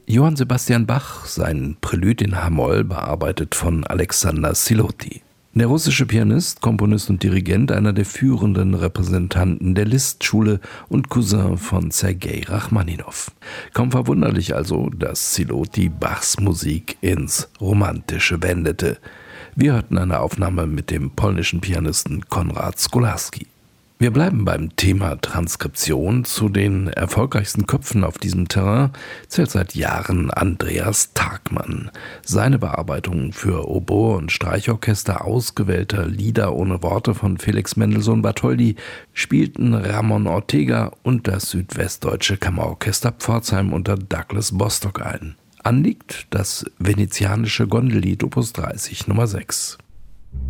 Johann Sebastian Bach, sein Prälude in H-Moll, bearbeitet von Alexander Siloti. Der russische Pianist, Komponist und Dirigent, einer der führenden Repräsentanten der Liszt-Schule und Cousin von Sergei Rachmaninow. Kaum verwunderlich also, dass Siloti Bachs Musik ins Romantische wendete. Wir hörten eine Aufnahme mit dem polnischen Pianisten Konrad Skolarski. Wir bleiben beim Thema Transkription. Zu den erfolgreichsten Köpfen auf diesem Terrain zählt seit Jahren Andreas Tagmann. Seine Bearbeitung für Oboe und Streichorchester ausgewählter Lieder ohne Worte von Felix Mendelssohn Bartholdy spielten Ramon Ortega und das Südwestdeutsche Kammerorchester Pforzheim unter Douglas Bostock ein. Anliegt das venezianische Gondellied Opus 30 Nummer 6.